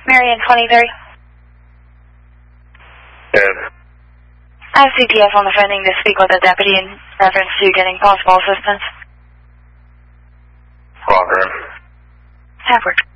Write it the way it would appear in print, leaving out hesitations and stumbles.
Marion 23. Yes. I have CPS on the phone to speak with a deputy in reference to getting possible assistance. Walker. Hapward.